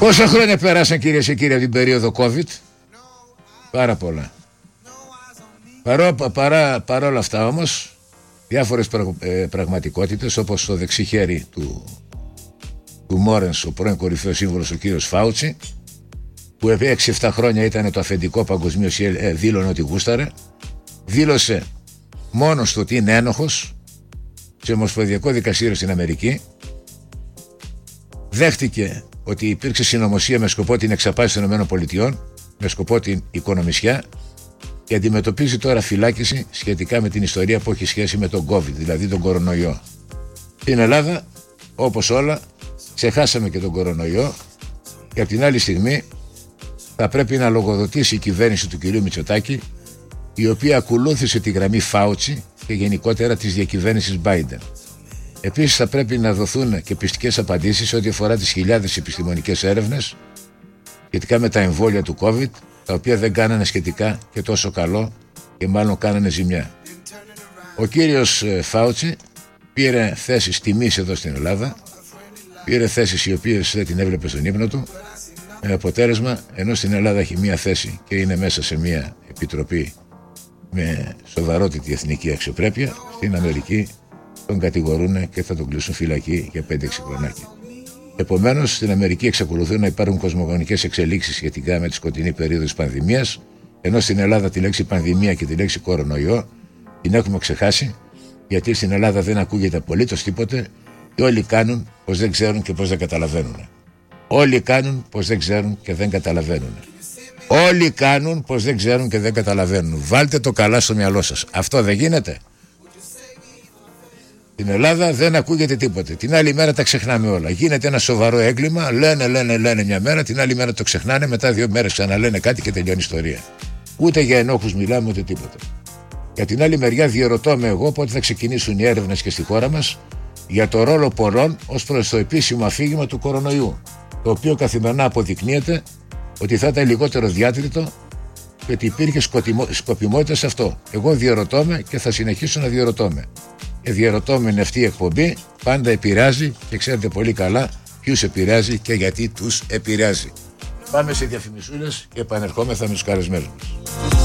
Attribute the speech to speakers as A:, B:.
A: Πόσα χρόνια πέρασαν, κυρίες και κύριοι, από την περίοδο COVID? Πάρα πολλά. Παρά όλα αυτά όμως, διάφορες πραγματικότητες, όπως το δεξί χέρι του Μόρενς, ο πρώην κορυφαίος σύμβολος, ο κύριος Φάουτσι, που επί 6-7 χρόνια ήταν το αφεντικό παγκοσμίως, δήλωνε ότι γούσταρε, δήλωσε μόνος του ότι είναι ένοχος σε ομοσπονδιακό δικαστήριο στην Αμερική, δέχτηκε ότι υπήρξε συνωμοσία με σκοπό την εξαπάτηση των ΗΠΑ, με σκοπό την οικονομισιά, και αντιμετωπίζει τώρα φυλάκιση σχετικά με την ιστορία που έχει σχέση με τον COVID, δηλαδή τον κορονοϊό. Στην Ελλάδα, όπως όλα, ξεχάσαμε και τον κορονοϊό, και από την άλλη στιγμή θα πρέπει να λογοδοτήσει η κυβέρνηση του κυρίου Μητσοτάκη, η οποία ακολούθησε τη γραμμή Φάουτσι και γενικότερα της διακυβέρνησης Biden. Επίσης θα πρέπει να δοθούν και πιστικές απαντήσεις ό,τι αφορά τις χιλιάδες επιστημονικές έρευνες σχετικά με τα εμβόλια του COVID, τα οποία δεν κάνανε σχετικά και τόσο καλό και μάλλον κάνανε ζημιά. Ο κύριος Φάουτσι πήρε θέσεις τιμής εδώ στην Ελλάδα, πήρε θέσεις οι οποίες δεν την έβλεπε στον ύπνο του, με αποτέλεσμα, ενώ στην Ελλάδα έχει μία θέση και είναι μέσα σε μία επιτροπή με σοβαρότητη εθνική αξιοπρέπεια, στην Αμερική τον κατηγορούν και θα τον κλείσουν φυλακή για 5-6 χρονάκια. Επομένως, στην Αμερική εξακολουθούν να υπάρχουν κοσμογονικές εξελίξεις σχετικά με τη σκοτεινή περίοδο της πανδημίας, ενώ στην Ελλάδα τη λέξη πανδημία και τη λέξη κορονοϊό την έχουμε ξεχάσει, γιατί στην Ελλάδα δεν ακούγεται απολύτως τίποτε και όλοι κάνουν πως δεν ξέρουν και πως δεν καταλαβαίνουν. Όλοι κάνουν πως δεν ξέρουν και δεν καταλαβαίνουν. Όλοι κάνουν πως δεν ξέρουν και δεν καταλαβαίνουν. Βάλτε το καλά στο μυαλό σας. Αυτό δεν γίνεται. Στην Ελλάδα δεν ακούγεται τίποτε. Την άλλη μέρα τα ξεχνάμε όλα. Γίνεται ένα σοβαρό έγκλημα, λένε μια μέρα, την άλλη μέρα το ξεχνάνε, μετά 2 μέρες ξαναλένε κάτι και τελειώνει η ιστορία. Ούτε για ενόχους μιλάμε ούτε τίποτα. Για την άλλη μεριά διερωτώ με εγώ πότε θα ξεκινήσουν οι έρευνες και στη χώρα μας για το ρόλο πολλών ως προς το επίσημο αφήγημα του κορονοϊού, το οποίο καθημερινά αποδεικνύεται ότι θα ήταν λιγότερο διάτριτο και ότι υπήρχε σκοπιμότητα σε αυτό. Εγώ διερωτώ με και θα συνεχίσω να διερωτώ με. Και διερωτώ με, αυτή η εκπομπή πάντα επηρεάζει και ξέρετε πολύ καλά ποιους επηρεάζει και γιατί τους επηρεάζει. Πάμε σε διαφημισούλες και επανερχόμεθα με τους καλεσμένους μας.